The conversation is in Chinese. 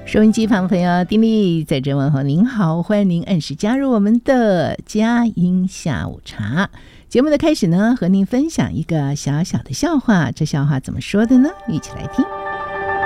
收音机旁朋友，丁力在这问候您好，欢迎您按时加入我们的佳音下午茶。节目的开始呢，和您分享一个小小的笑话，这笑话怎么说的呢？一起来听。